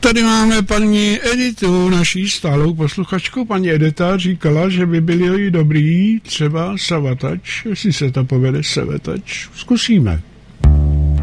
tady máme paní Editu, naší stálou posluchačku. Paní Edita říkala, že by byly dobrý třeba savatač, jestli se to povede savatač. Zkusíme.